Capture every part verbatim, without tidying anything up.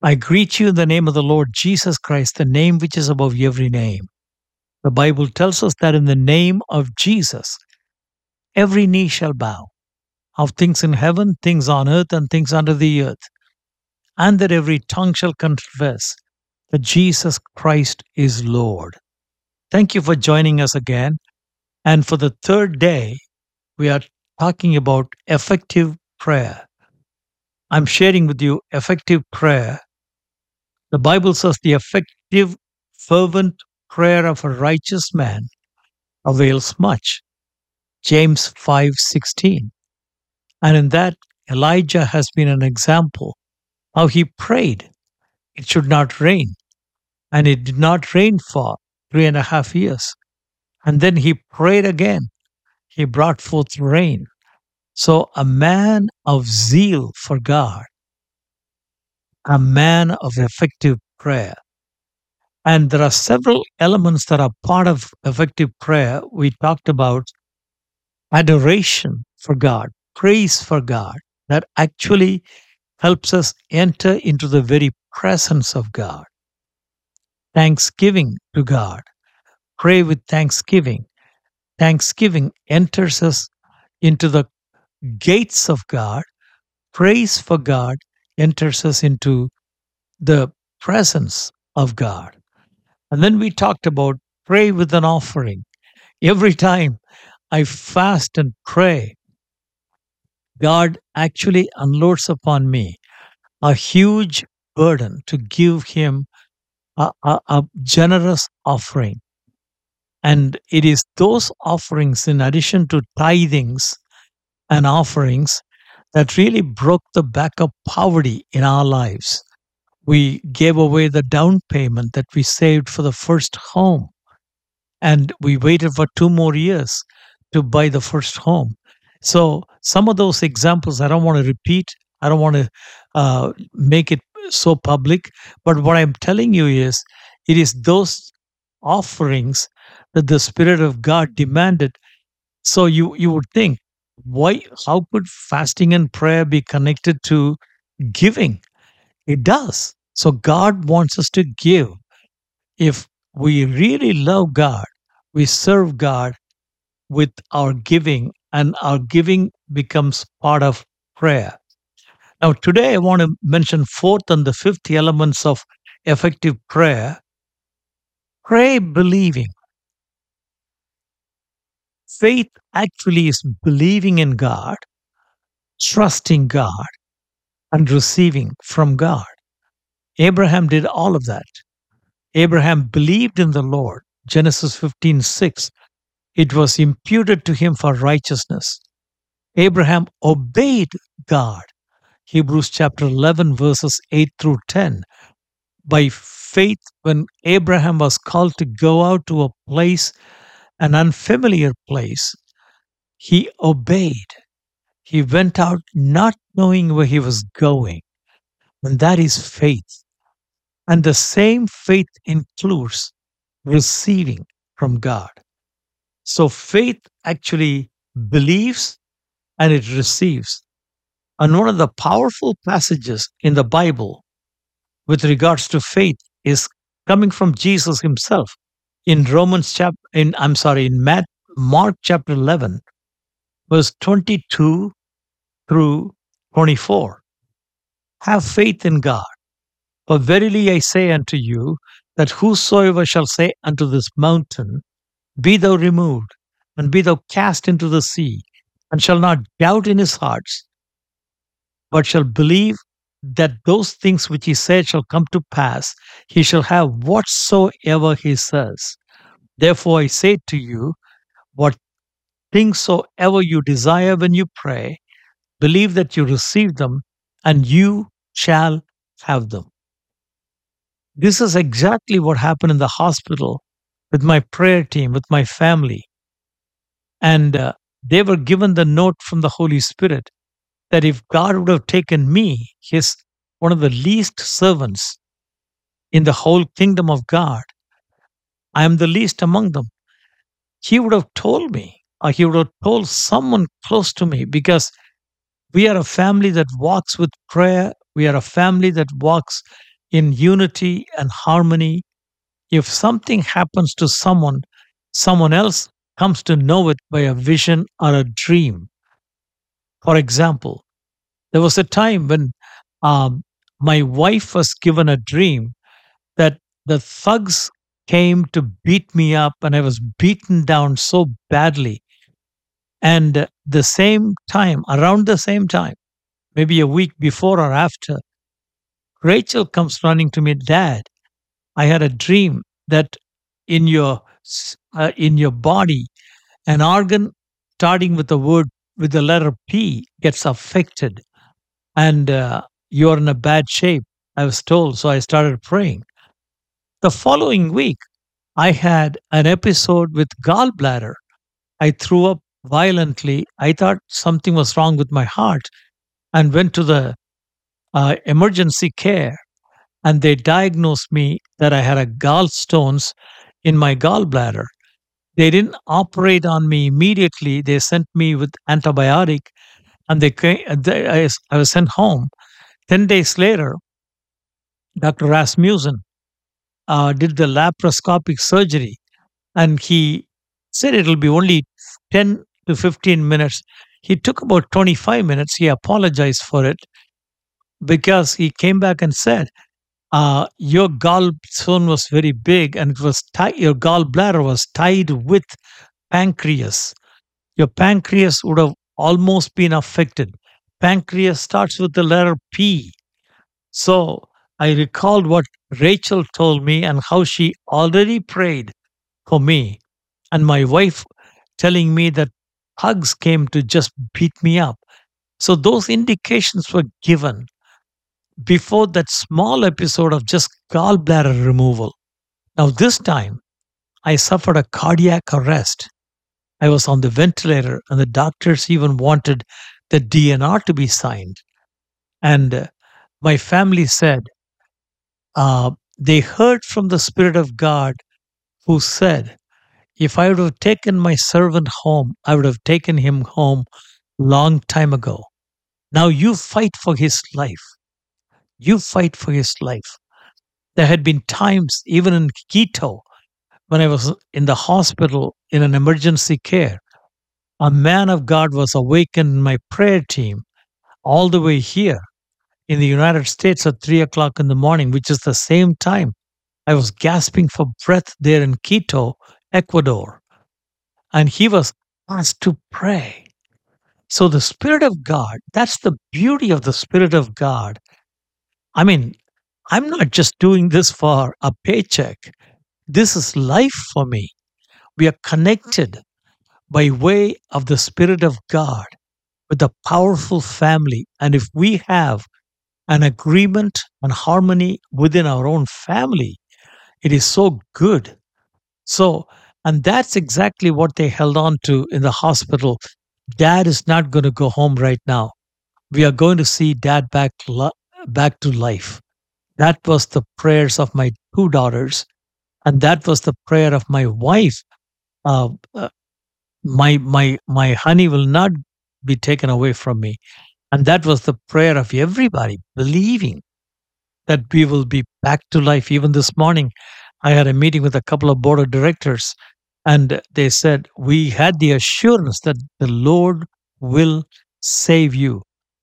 I greet you in the name of the Lord Jesus Christ, the name which is above every name. The Bible tells us that in the name of Jesus, every knee shall bow, of things in heaven, things on earth, and things under the earth, and that every tongue shall confess that Jesus Christ is Lord. Thank you for joining us again. And for the third day, we are talking about effective prayer. I'm sharing with you effective prayer. The Bible says the effective, fervent prayer of a righteous man avails much. James five sixteen. And in that, Elijah has been an example how he prayed. It should not rain. And it did not rain for three and a half years. And then he prayed again. He brought forth rain. So a man of zeal for God, a man of effective prayer. And there are several elements that are part of effective prayer. We talked about adoration for God, praise for God, that actually helps us enter into the very presence of God. Thanksgiving to God. Pray with thanksgiving. Thanksgiving enters us into the gates of God. Praise for God enters us into the presence of God. And then we talked about pray with an offering. Every time I fast and pray, God actually unloads upon me a huge burden to give Him a, a, a generous offering. And it is those offerings, in addition to tithings and offerings, that really broke the back of poverty in our lives. We gave away the down payment that we saved for the first home. And we waited for two more years to buy the first home. So some of those examples, I don't want to repeat. I don't want to uh, make it so public. But what I'm telling you is, it is those offerings that the Spirit of God demanded. So you, you would think, why? How could fasting and prayer be connected to giving? It does. So God wants us to give. If we really love God, we serve God with our giving, and our giving becomes part of prayer. Now, today I want to mention fourth and the fifth elements of effective prayer. Pray believing. Faith actually is believing in God, trusting God, and receiving from God. Abraham did all of that. Abraham believed in the Lord. Genesis fifteen six. It was imputed to him for righteousness. Abraham obeyed God. Hebrews chapter eleven, verses eight through ten. By faith, when Abraham was called to go out to a place, an unfamiliar place, he obeyed. He went out not knowing where he was going. And that is faith. And the same faith includes receiving from God. So faith actually believes and it receives. And one of the powerful passages in the Bible with regards to faith is coming from Jesus himself in Romans chapter in I'm sorry in Matt, Mark chapter eleven, verse twenty-two through twenty-four. Have faith in God. For verily I say unto you, that whosoever shall say unto this mountain, be thou removed, and be thou cast into the sea, and shall not doubt in his heart, but shall believe that those things which he said shall come to pass, he shall have whatsoever he says. Therefore I say to you, what things soever you desire when you pray, believe that you receive them, and you shall have them. This is exactly what happened in the hospital with my prayer team, with my family. And uh, they were given the note from the Holy Spirit that if God would have taken me, his one of the least servants in the whole kingdom of God, I am the least among them. He would have told me, or he would have told someone close to me, because we are a family that walks with prayer. We are a family that walks in unity and harmony. If something happens to someone, someone else comes to know it by a vision or a dream. For example, there was a time when um, my wife was given a dream that the thugs came to beat me up and I was beaten down so badly. And uh, the same time, around the same time, maybe a week before or after, Rachel comes running to me, Dad, I had a dream that in your s- uh, in your body, an organ starting with the word with the letter P gets affected, and uh, you're in a bad shape. I was told, so I started praying. The following week, I had an episode with gallbladder. I threw up violently. I thought something was wrong with my heart and went to the uh, emergency care, and they diagnosed me that I had a gallstones in my gallbladder. They didn't operate on me immediately. They sent me with antibiotic, and they, came, they I, I was sent home. Ten days later, Doctor Rasmussen uh, did the laparoscopic surgery, and he said it'll be only ten to fifteen minutes. He took about twenty-five minutes. He apologized for it because he came back and said, uh, your gallstone was very big and it was tied, your gallbladder was tied with pancreas. Your pancreas would have almost been affected. Pancreas starts with the letter P. So I recalled what Rachel told me and how she already prayed for me, and my wife telling me that hugs came to just beat me up. So those indications were given before that small episode of just gallbladder removal. Now, this time, I suffered a cardiac arrest. I was on the ventilator, and the doctors even wanted the D N R to be signed. And uh, my family said uh, they heard from the Spirit of God who said, if I would have taken my servant home, I would have taken him home long time ago. Now you fight for his life. You fight for his life. There had been times, even in Quito, when I was in the hospital in an emergency care, a man of God was awakened in my prayer team all the way here in the United States at three o'clock in the morning, which is the same time I was gasping for breath there in Quito, Ecuador. And he was asked to pray. So the Spirit of God, that's the beauty of the Spirit of God. I mean, I'm not just doing this for a paycheck. This is life for me. We are connected by way of the Spirit of God with a powerful family. And if we have an agreement and harmony within our own family, it is so good. So, and that's exactly what they held on to in the hospital. Dad is not going to go home right now. We are going to see dad back, li- back to life. That was the prayers of my two daughters, and that was the prayer of my wife. Uh, uh, my my my honey will not be taken away from me, and that was the prayer of everybody, believing that we will be back to life. Even this morning, I had a meeting with a couple of board of directors, and they said we had the assurance that the Lord will save you,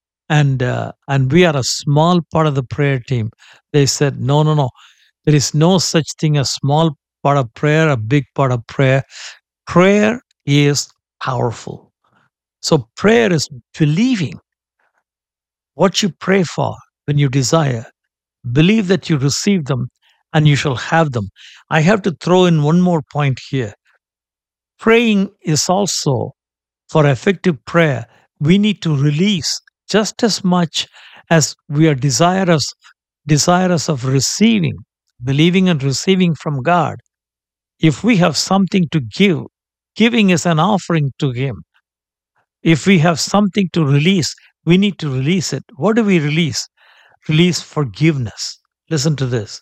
and uh, and we are a small part of the prayer team. They said, no, no, no, there is no such thing as small part of prayer, a big part of prayer. Prayer is powerful. So prayer is believing what you pray for when you desire. Believe that you receive them and you shall have them. I have to throw in one more point here. Praying is also, for effective prayer, we need to release just as much as we are desirous desirous of receiving, believing and receiving from God. If we have something to give, giving is an offering to Him. If we have something to release, we need to release it. What do we release? Release forgiveness. Listen to this.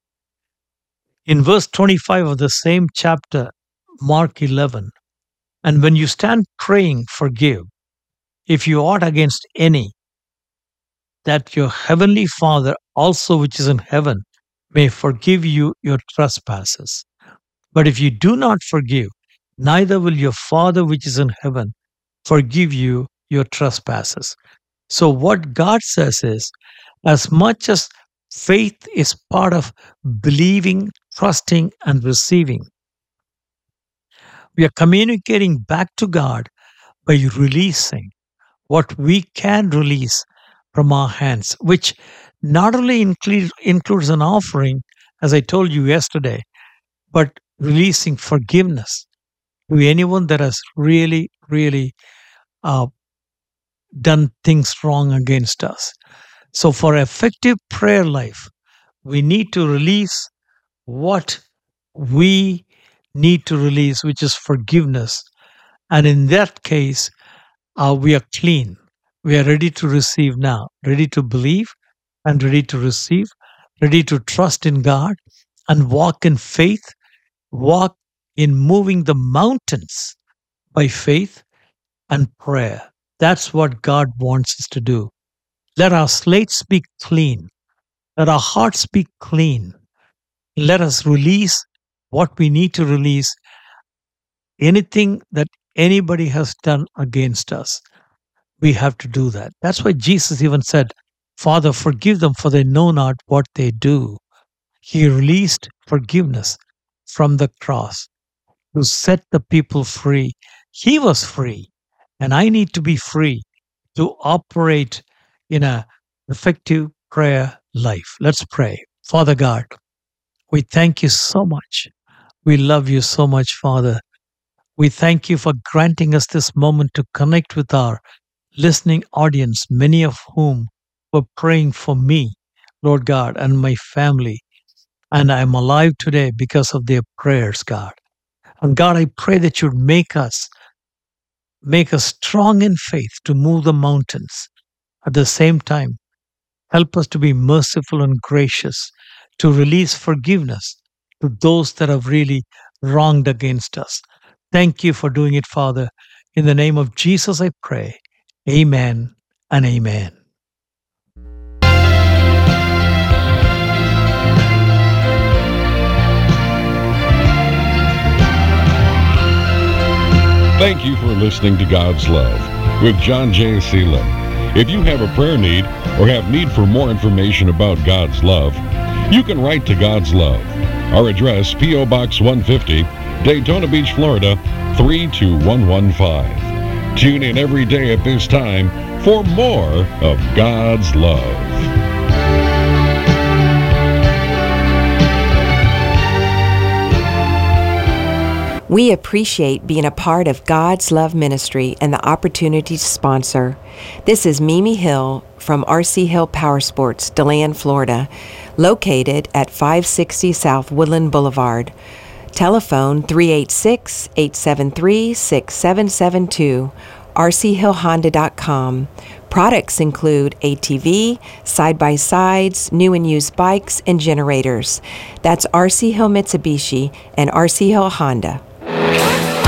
In verse twenty-five of the same chapter, Mark eleven, and when you stand praying, forgive if you ought against any, that your heavenly Father also which is in heaven may forgive you your trespasses. But if you do not forgive, neither will your Father which is in heaven forgive you your trespasses. So, what God says is, as much as faith is part of believing, trusting, and receiving, we are communicating back to God by releasing what we can release from our hands, which not only include, includes an offering, as I told you yesterday, but releasing forgiveness to anyone that has really, really uh, done things wrong against us. So, for effective prayer life, we need to release what we need to release, which is forgiveness. And in that case, uh, we are clean. We are ready to receive now, ready to believe and ready to receive, ready to trust in God and walk in faith, walk in moving the mountains by faith and prayer. That's what God wants us to do. Let our slates be clean. Let our hearts be clean. Let us release what we need to release, anything that anybody has done against us. We have to do that. That's why Jesus even said, Father, forgive them, for they know not what they do. He released forgiveness from the cross to set the people free. He was free, and I need to be free to operate in a effective prayer life. Let's pray. Father God, we thank you so much. We love you so much, Father. We thank you for granting us this moment to connect with our listening audience, many of whom were praying for me, Lord God, and my family. And I'm alive today because of their prayers, God. And God, I pray that you'd make us, make us strong in faith to move the mountains. At the same time, help us to be merciful and gracious, to release forgiveness to those that have really wronged against us. Thank you for doing it, Father. In the name of Jesus, I pray. Amen and amen. Thank you for listening to God's Love with John J. Seelan. If you have a prayer need or have need for more information about God's love, you can write to God's Love. Our address, P O. Box one fifty, Daytona Beach, Florida, three two one one five. Tune in every day at this time for more of God's love. We appreciate being a part of God's Love Ministry and the opportunity to sponsor. This is Mimi Hill from R C Hill Power Sports, DeLand, Florida, located at five sixty South Woodland Boulevard. Telephone three eight six, eight seven three, six seven seven two, r c hill honda dot com. Products include A T V, side-by-sides, new and used bikes, and generators. That's R C Hill Mitsubishi and R C Hill Honda.